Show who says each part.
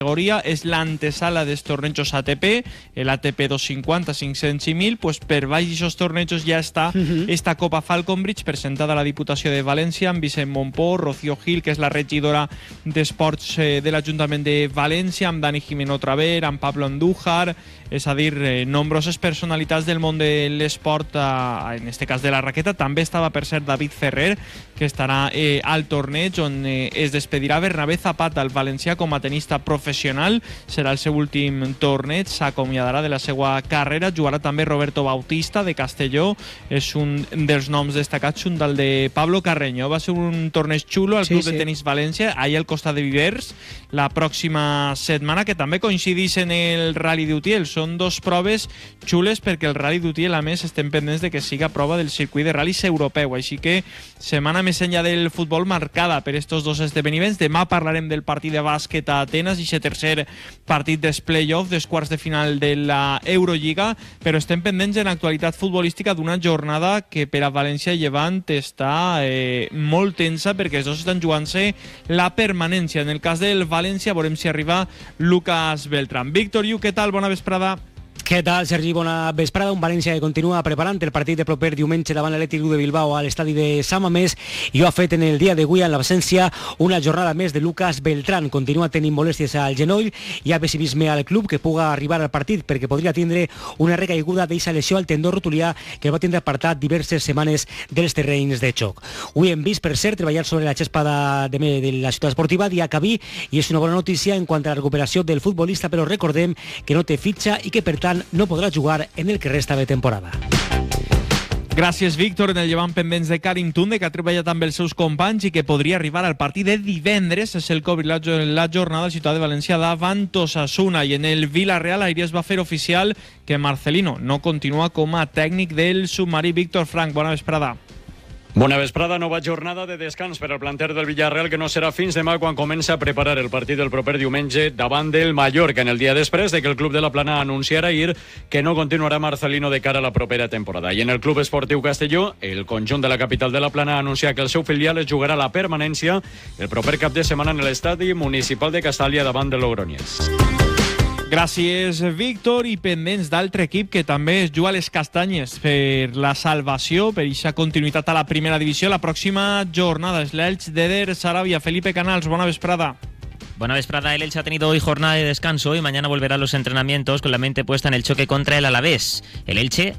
Speaker 1: categoria, és l'antesala dels tornejos ATP, l'ATP 250, 500 i 1000, pues per baix d'aquests tornejos ja està esta Copa Falconbridge presentada a la Diputació de València amb Vicent Montpor, Rocío Gil, que és la regidora d'Esports de l'Ajuntament de València, amb Dani Jimeno Traver, amb Pablo Andújar, és a dir, nombroses personalitats del món de l'esport, en este cas de la raqueta. També estava, per cert, David Ferrer, que estarà al torneig on es despedirà Bernabé Zapata, el valencià, com a tenista professional. Serà el seu últim torneig, s'acomiadarà de la seva carrera. Jugarà també Roberto Bautista, de Castelló, és un dels noms destacats, un del de Pablo Carreño. Va ser un torneig xulo al Club de Tenis València, ahir al costat de Vivers, la pròxima setmana, que també coincidís en el Rally d'Utiel. Són dos proves xules perquè el Rally d'Utiel, a més, estem pendents de que siga prova del circuit de ral·lis europeu, així que setmana més enllà del futbol marcada per estos dos esdeveniments. Demà parlarem del partit de bàsquet a Atenes i aquest tercer partit dels play-off, dels quarts de final de la Eurolliga, però estem pendents en actualitat futbolística d'una jornada que per a València i Llevant està molt tensa perquè els dos estan jugant-se la permanència. En el cas del València veurem si arriba Lucas Beltrán. Víctor Yu, què tal? Bona vesprada.
Speaker 2: Què tal, Sergi? Bona vesprada. Un València que continua preparant el partit de proper diumenge davant l'Atlètic de Bilbao a l'estadi de Sant Mamés i ho ha fet en el dia d'avui en l'absència una jornada més de Lucas Beltrán. Continua tenint molèsties al genoll i ha pessimisme al club que puga arribar al partit perquè podria tindre una recaiguda d'eixa lesió al tendó rotulià que va tindre apartat diverses setmanes dels terrenys de xoc. Avui hem vist, per cert, treballar sobre la xespa de la ciutat esportiva d'Iacabí i és una bona notícia en quant a la recuperació del futbolista, però recordem que no té fitxa i que per tant no podrà jugar en el que resta de temporada.
Speaker 1: Gràcies, Víctor. En el Llevant pendents de Karim Tunde, que ha treballat amb els seus companys i que podria arribar al partit de divendres. És el que obri la jornada a la ciutat de València davant Osasuna. I en el Villarreal ahir es va fer oficial que Marcelino no continua com a tècnic del submarí. Víctor Frank, bona vesprada.
Speaker 3: Bona vesprada, nova jornada de descans per al planter del Villarreal, que no serà fins demà quan comença a preparar el partit del proper diumenge davant del Mallorca, en el dia després de que el club de la Plana anunciara ahir que no continuarà Marcelino de cara a la propera temporada. I en el Club Esportiu Castelló, el conjunt de la capital de la Plana ha anunciat que el seu filial es jugarà la permanència el proper cap de setmana en l'estadi municipal de Castàlia davant de Logroñés.
Speaker 1: Gràcies, Víctor. I pendents d'altre equip que també es juga a les castanyes per la salvació, per aquesta continuïtat a la primera divisió. La pròxima jornada és l'Elx d'Eder Sarabia. Felipe Canals, bona vesprada.
Speaker 4: Buena vesprada. El Elche ha tenido hoy jornada de descanso y mañana volverá a los entrenamientos con la mente puesta en el choque contra el Alavés. El Elche